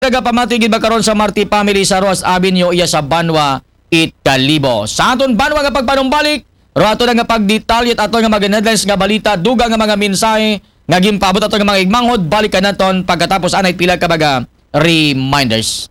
Nagapamatugid ba karon sa Marti family sa Roas Avenue iya sa Banwa Italibo. Sa aton Banwa nga pagpanumbalik, ro ato nga pagdetalye at ato nga mga headlines nga balita, duga nga mga mensahe nga gimpaabot ato nga mga igmanghod, balik ka naton pagkatapos anay pila ka baga reminders.